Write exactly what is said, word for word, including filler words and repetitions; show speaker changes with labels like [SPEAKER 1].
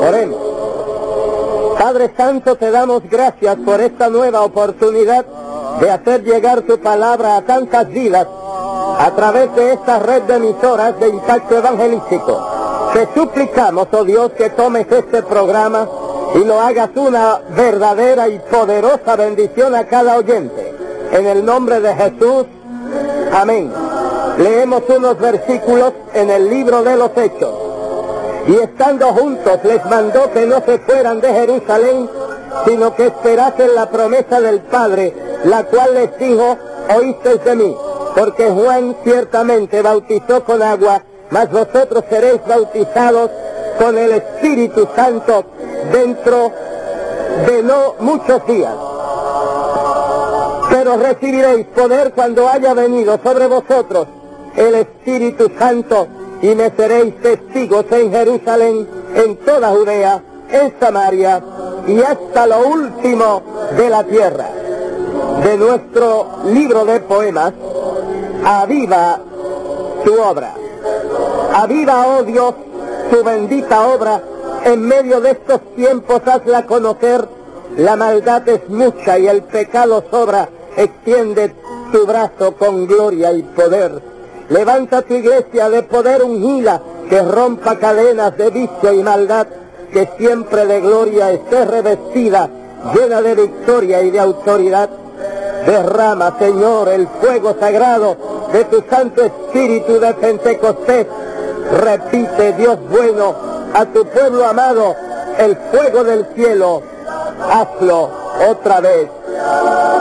[SPEAKER 1] Oremos. Padre Santo, te damos gracias por esta nueva oportunidad de hacer llegar tu palabra a tantas vidas a través de esta red de emisoras de impacto evangelístico. Te suplicamos, oh Dios, que tomes este programa y lo hagas una verdadera y poderosa bendición a cada oyente. En el nombre de Jesús, amén. Leemos unos versículos en el libro de los Hechos. Y estando juntos les mandó que no se fueran de Jerusalén, sino que esperasen la promesa del Padre, la cual les dijo: oísteis de mí, porque Juan ciertamente bautizó con agua, mas vosotros seréis bautizados con el Espíritu Santo dentro de no muchos días. Pero recibiréis poder cuando haya venido sobre vosotros el Espíritu Santo, y me seréis testigos en Jerusalén, en toda Judea, en Samaria y hasta lo último de la tierra. De nuestro libro de poemas, Aviva tu obra. Aviva, oh Dios, tu bendita obra. En medio de estos tiempos hazla conocer. La maldad es mucha y el pecado sobra. Extiende tu brazo con gloria y poder. Levanta tu iglesia de poder ungida, que rompa cadenas de vicio y maldad, que siempre de gloria esté revestida, llena de victoria y de autoridad. Derrama, Señor, el fuego sagrado de tu Santo Espíritu de Pentecostés. Repite, Dios bueno, a tu pueblo amado, el fuego del cielo. Hazlo otra vez.